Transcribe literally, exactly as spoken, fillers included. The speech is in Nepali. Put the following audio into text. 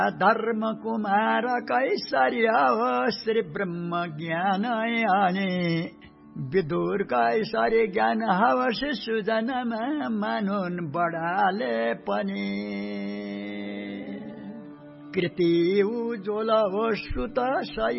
धर्म कुमार कैसर्य श्री ब्रह्म ज्ञान आने विदुर कैसर्य ज्ञान हवस सुजनमा मानुन बडाले पनि कृति उज्वल हो श्रुत